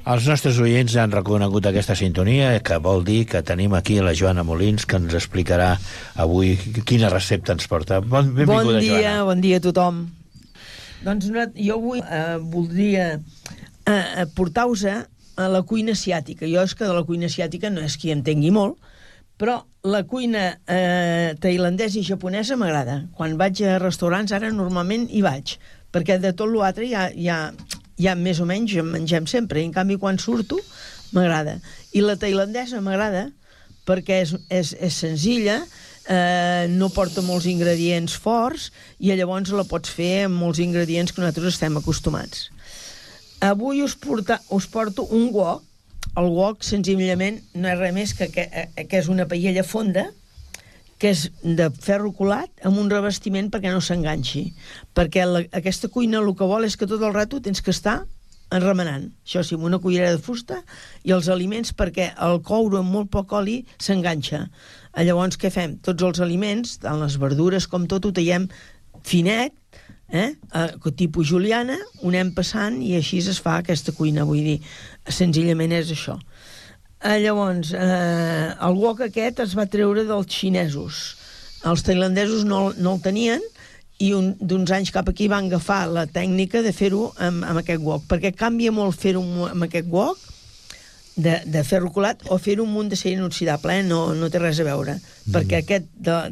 Els nostres oients han reconegut aquesta sintonia, que vol dir que tenim aquí la Joana Molins, que ens explicarà avui quina recepta ens porta. Benvinguda, Joana. Bon dia a tothom. Doncs jo avui voldria portar-vos a la cuina asiàtica. Jo és que de la cuina asiàtica no és que hi entengui molt, però la cuina tailandesa i japonesa m'agrada. Quan vaig a restaurants, ara normalment hi vaig, perquè de tot l'altre ja més o menys mengem sempre, i en canvi quan surto m'agrada. I la tailandesa m'agrada perquè és senzilla, no porta molts ingredients forts i llavors la pots fer amb molts ingredients que nosaltres estem acostumats. Avui us porto un wok. El wok senzillament no és res més que és una paella fonda, que és de ferro colat amb un revestiment perquè no s'enganxi. Perquè aquesta cuina el que vol és que tot el rato tens que estar remenant. Això sí, amb una cullera de fusta i els aliments, perquè el coure amb molt poc oli s'enganxa. Llavors què fem? Tots els aliments, tant les verdures com tot, ho tallem finet, tipus juliana, ho anem passant i així es fa aquesta cuina. Vull dir, senzillament és això. Llavors, el wok aquest es va treure dels xinesos. Els tailandesos no el tenien i d'uns anys cap aquí van agafar la tècnica de fer-ho amb aquest wok, perquè canvia molt fer-ho amb aquest wok de ferro colat o fer-ho amb un d'acer inoxidable, no té res a veure, perquè aquest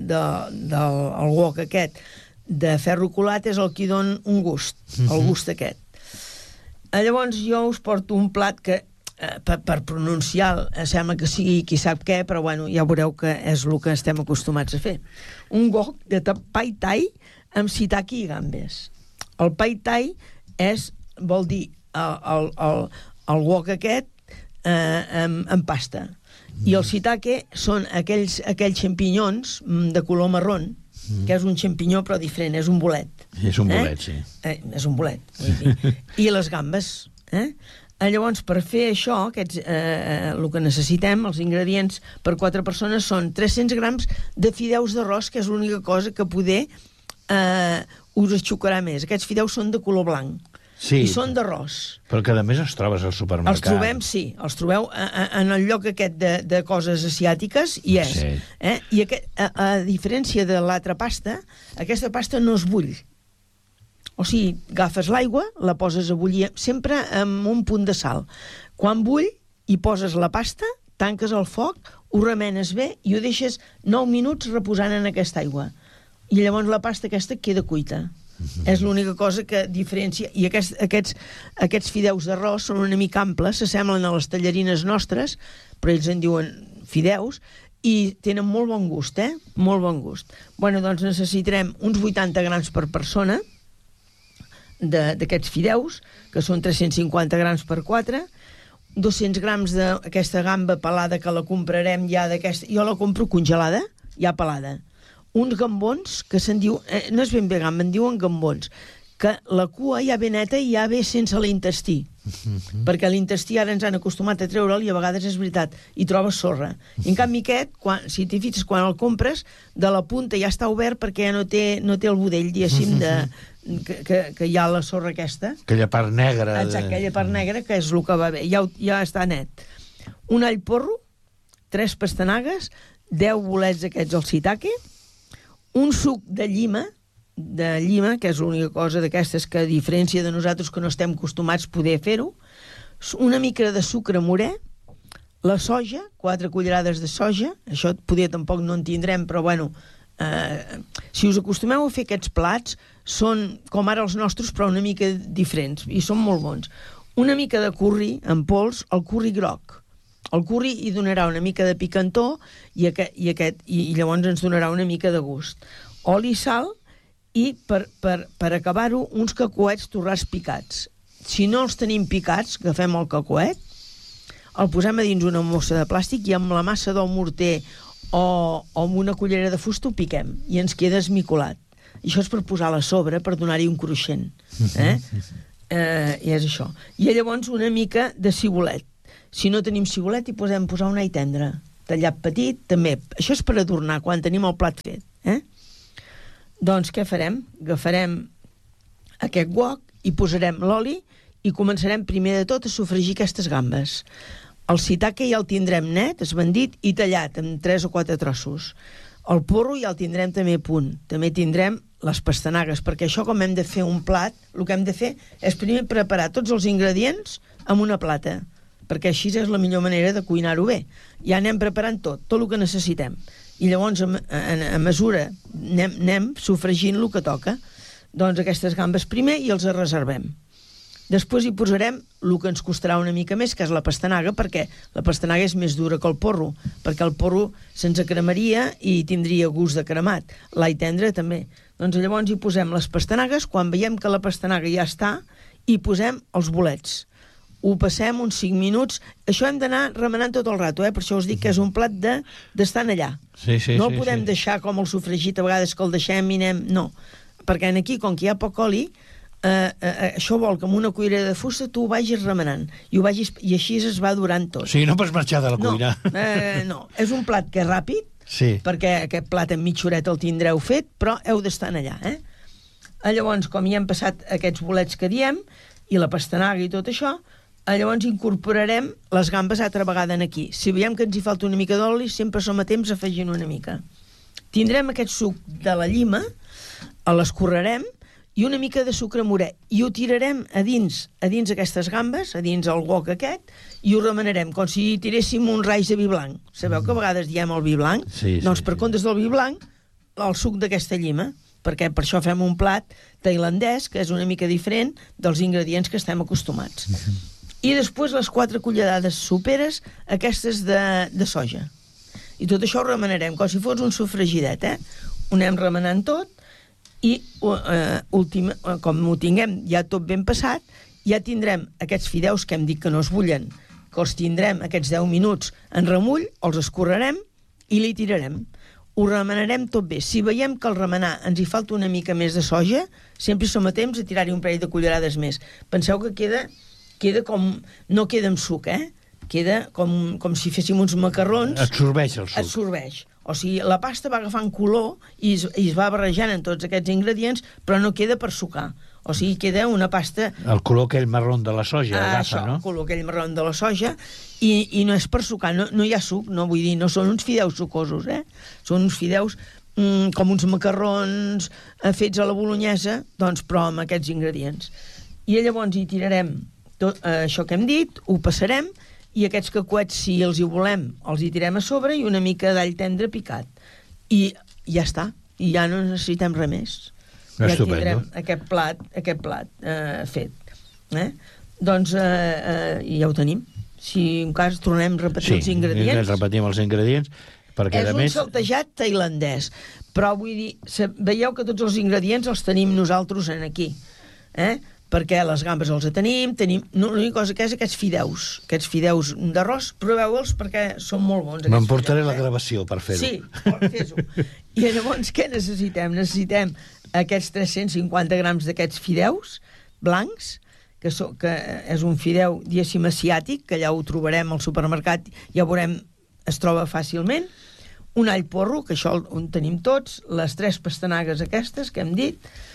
el wok aquest de ferro colat és el que dona un gust, el gust aquest. Llavors jo us porto un plat que per pronunciar sembla que sigui qui sap què, però bueno, ja veureu que és el que estem acostumats a fer. Un wok de pai thai amb shiitake i gambes. El pai thai vol dir el wok aquest amb pasta. I el shiitake són aquells xampinyons de color marrón, que és un xampinyó però diferent, és un bolet. És un bolet, sí. És un bolet. I les gambes, Llavors, per fer això, el que necessitem, els ingredients per 4 persones, són 300 grams de fideus d'arròs, que és l'única cosa que poder us aixucarà més. Aquests fideus són de color blanc. Sí, i són d'arròs. Però que a més els trobes al supermercat. Els trobem, sí, els trobeu en el lloc aquest de coses asiàtiques, i és. Sí. I a diferència de l'altra pasta, aquesta pasta no es bull. O sigui, agafes l'aigua, la poses a bullir sempre amb un punt de sal. Quan bull, hi poses la pasta, tanques el foc, ho remenes bé i ho deixes 9 minuts reposant en aquesta aigua. I llavors la pasta aquesta queda cuita. És l'única cosa que diferencia. I aquests fideus d'arròs són una mica amples, s'assemblen a les tallarines nostres, però ells en diuen fideus, i tenen molt bon gust, Molt bon gust. Bueno, doncs necessitarem uns 80 grams per persona d'aquests fideus, que són 350 grams per 4, 200 grams d'aquesta gamba pelada que la comprarem ja d'aquesta... Jo la compro congelada, ja pelada. Uns gambons, que se'n diu... no és ben bé gamba, en diuen gambons, que la cua ja ve neta i ja ve sense l'intestí. Perquè l'intestí ara ens han acostumat a treure'l i a vegades és veritat, hi trobes sorra. I en canvi aquest, si t'hi fixes, quan el compres, de la punta ja està obert perquè ja no té el budell, diguéssim, que hi ha la sorra aquesta. Aquella part negra. Exacte, aquella part negra, que és el que va bé. Ja està net. Un all porro, 3 pastanagues, 10 bolets aquests al shiitake, un suc de llima, que és l'única cosa d'aquestes que, a diferència de nosaltres que no estem acostumats a poder fer-ho, una mica de sucre morè, la soja, 4 cullerades de soja, això poder tampoc no en tindrem, però bueno, si us acostumeu a fer aquests plats, són com ara els nostres, però una mica diferents, i són molt bons. Una mica de curri en pols, el curri groc. El curri hi donarà una mica de picantor i llavors ens donarà una mica de gust. Oli i sal, i per acabar-ho, uns cacauets torrats picats. Si no els tenim picats, agafem el cacauet, el posem a dins una mossa de plàstic i amb la massa del morter o amb una cullera de fusta ho piquem i ens queda esmicolat. I això és per posar-la a sobre, per donar-hi un cruixent. I és això. I llavors una mica de cibulet. Si no tenim cibulet, hi podem posar un all tendre, tallat petit, també. Això és per adornar, quan tenim el plat fet. Doncs què farem? Agafarem aquest wok i posarem l'oli i començarem primer de tot a sofregir aquestes gambes. El shiitake ja el tindrem net, esbandit i tallat en 3 o 4 trossos. El porro ja el tindrem també a punt. També tindrem les pastanagues, perquè això, com hem de fer un plat, el que hem de fer és primer preparar tots els ingredients en una plata, perquè així és la millor manera de cuinar-ho bé. Ja anem preparant tot el que necessitem. I llavors, a mesura, anem sofregint el que toca. Doncs aquestes gambes primer i els reservem. Després hi posarem el que ens costarà una mica més, que és la pastanaga, perquè la pastanaga és més dura que el porro, perquè el porro se'ns cremaria i tindria gust de cremat. L'all tendre també. Doncs llavors hi posem les pastanagues, quan veiem que la pastanaga ja està, hi posem els bolets. Ho passem uns 5 minuts. Això hem d'anar remenant tot el rato, per això us dic que és un plat d'estar allà. No el podem deixar com el sofregit, a vegades que el deixem i anem... No, perquè aquí, com que hi ha poc oli, això vol que amb una cuilera de fusta tu ho vagis remenant i així es va durant tot. Sí, no pots marxar de la cuina. No, és un plat que és ràpid, perquè aquest plat en mitja horeta el tindreu fet, però heu d'estar allà. Llavors, com ja hem passat aquests bolets que diem i la pastanaga i tot això, llavors incorporarem les gambes altra vegada aquí. Si veiem que ens hi falta una mica d'oli, sempre som a temps afegint una mica. Tindrem aquest suc de la llima, l'escorrerem i una mica de sucre morè, i ho tirarem a dins aquestes gambes, a dins el wok aquest, i ho remenarem com si tiréssim un raig de vi blanc. Sabeu que a vegades diem el vi blanc? Doncs per comptes del vi blanc, el suc d'aquesta llima, perquè per això fem un plat tailandès, que és una mica diferent dels ingredients que estem acostumats. I després les 4 cullerades soperes, aquestes de soja. I tot això ho remenarem com si fos un sofregidet, Ho anem remenant tot, i com ho tinguem ja tot ben passat, ja tindrem aquests fideus que hem dit que no es bullen, que els tindrem aquests 10 minuts en remull, els escorrerem i li tirarem. Ho remenarem tot bé. Si veiem que al remenar ens hi falta una mica més de soja, sempre som a temps de tirar-hi un parell de cullerades més. Penseu que queda com... no queda amb suc, Queda com si féssim uns macarrons. Absorbeix el suc. Absorbeix. O sigui, la pasta va agafant color i es va barrejant en tots aquests ingredients, però no queda per sucar. O sigui, queda una pasta... El color aquell marrón de la soja, agafa, no? El color aquell marrón de la soja, i no és per sucar, no hi ha suc, no vull dir, no són uns fideus sucosos, Són uns fideus com uns macarrons fets a la bolonyesa, doncs, però amb aquests ingredients. I llavors hi tirarem tot això que hem dit, ho passarem, i aquests cacuets, si els hi volem, els hi tirem a sobre i una mica d'all tendre picat. I ja està. I ja no necessitem res més. Ja tindrem aquest plat fet. Doncs ja ho tenim. Si en cas tornem a repetir els ingredients. Sí, repetim els ingredients. És un saltejat tailandès. Però vull dir, veieu que tots els ingredients els tenim nosaltres aquí. Perquè les gambes els tenim, l'única cosa que és aquests fideus d'arròs, proveu-los perquè són molt bons. Me'n portaré la gravació per fer-ho. Sí, fes-ho. I llavors què necessitem? Necessitem aquests 350 grams d'aquests fideus blancs, que és un fideu, diguéssim, asiàtic, que allà ho trobarem al supermercat, ja ho veurem, es troba fàcilment, un all porro, que això ho tenim tots, les 3 pastanagues aquestes que hem dit,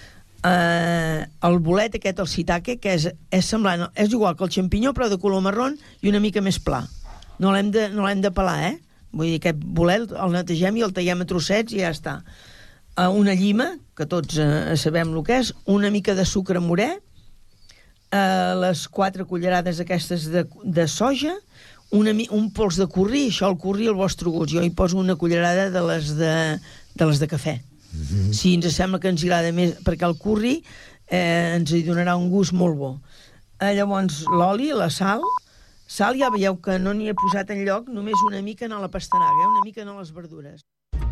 el bolet aquest, el shiitake, que és semblant, és igual que el xampinyó, però de color marrón i una mica més pla. No l'hem de pelar, Vull dir, aquest bolet el netegem i el tallem a trossets i ja està. Una llima, que tots sabem el que és, una mica de sucre morè, les 4 cullerades aquestes de soja, un pols de curri, això el curri al vostre gust. Jo hi poso una cullerada de les de cafè. Si ens sembla que ens agrada més, perquè el curri ens hi donarà un gust molt bo. Llavors l'oli, la sal ja veieu que no n'hi he posat enlloc, només una mica a la pastanaga, una mica a les verdures.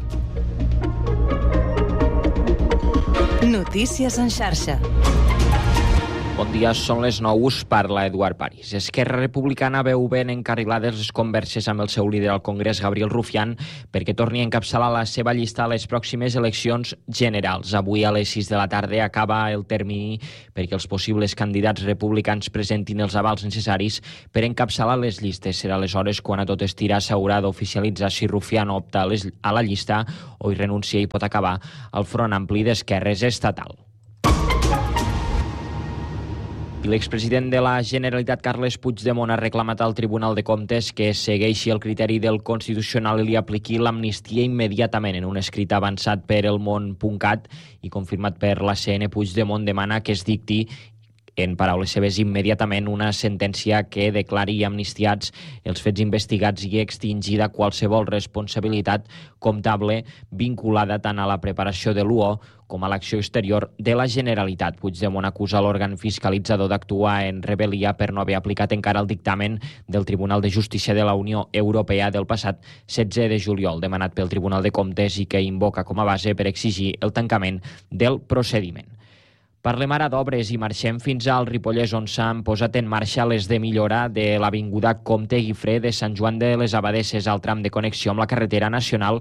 Notícies en xarxa. Bon dia, són les 9, us parla Eduard París. Esquerra Republicana veu ben encarrilades les converses amb el seu líder al Congrés, Gabriel Rufián, perquè torni a encapçalar la seva llista a les pròximes eleccions generals. Avui a les 6 de la tarda acaba el termini perquè els possibles candidats republicans presentin els avals necessaris per encapçalar les llistes. Serà aleshores quan a tot estirar s'haurà d'oficialitzar si Rufián opta a la llista o hi renuncia i pot acabar al Front Ampli d'Esquerres estatal. I l'expresident de la Generalitat, Carles Puigdemont, ha reclamat al Tribunal de Comptes que segueixi el criteri del Constitucional i li apliqui l'amnistia immediatament. En un escrit avançat per elmón.cat i confirmat per l'ACN, Puigdemont demana que es dicti, en paraules seves, immediatament una sentència que declari amnistiats els fets investigats i extingida qualsevol responsabilitat comptable vinculada tant a la preparació de l'UO com a l'acció exterior de la Generalitat. Puigdemont acusa l'òrgan fiscalitzador d'actuar en rebel·lia per no haver aplicat encara el dictamen del Tribunal de Justícia de la Unió Europea del passat 16 de juliol, demanat pel Tribunal de Comptes i que invoca com a base per exigir el tancament del procediment. Parlem ara d'obres i marxem fins al Ripollès, on s'han posat en marxa les de millora de l'avinguda Comte Guifré de Sant Joan de les Abadesses al tram de connexió amb la carretera nacional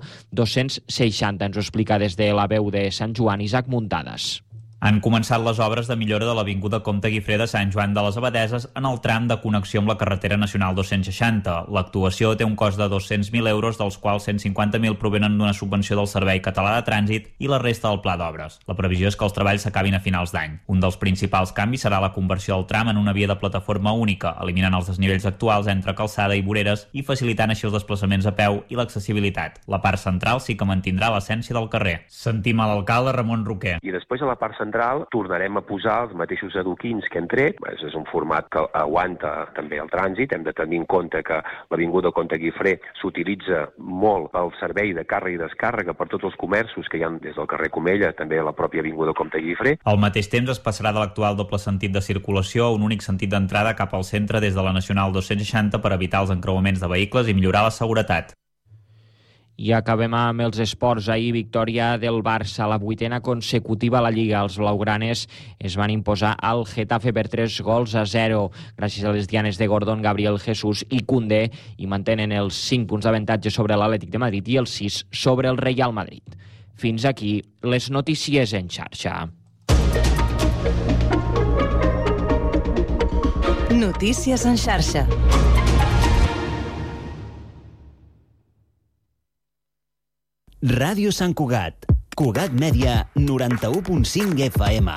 260. Ens ho explica des de la veu de Sant Joan, Isaac Muntades. Han començat les obres de millora de l'avinguda Comte Guifré de Sant Joan de les Abadeses en el tram de connexió amb la carretera nacional 260. L'actuació té un cost de 200.000 euros, dels quals 150.000 provenen d'una subvenció del Servei Català de Trànsit i la resta del Pla d'Obres. La previsió és que els treballs s'acabin a finals d'any. Un dels principals canvis serà la conversió del tram en una via de plataforma única, eliminant els desnivells actuals entre calçada i voreres i facilitant així els desplaçaments a peu i l'accessibilitat. La part central sí que mantindrà l'essència del carrer. Sentim a l'alcalde Ramon Roquer. I després a la part central tornarem a posar els mateixos adoquins que hem tret. És un format que aguanta també el trànsit. Hem de tenir en compte que l'avinguda Comte Guifré s'utilitza molt pel servei de càrrega i descàrrega per tots els comerços que hi ha des del carrer Comella, també a la pròpia avinguda Comte Guifré. Al mateix temps es passarà de l'actual doble sentit de circulació a un únic sentit d'entrada cap al centre des de la Nacional 260 per evitar els encreuaments de vehicles i millorar la seguretat. I acabem amb els esports. Ahir, victòria del Barça, la 8ª consecutiva a la Lliga. Els blaugranes es van imposar al Getafe per 3-0, gràcies a les dianes de Gordon, Gabriel Jesús i Koundé, i mantenen els 5 punts d'avantatge sobre l'Atlètic de Madrid i els 6 sobre el Real Madrid. Fins aquí les notícies en xarxa. Notícies en xarxa. Ràdio Sant Cugat. Cugat Mèdia, 91.5 FM.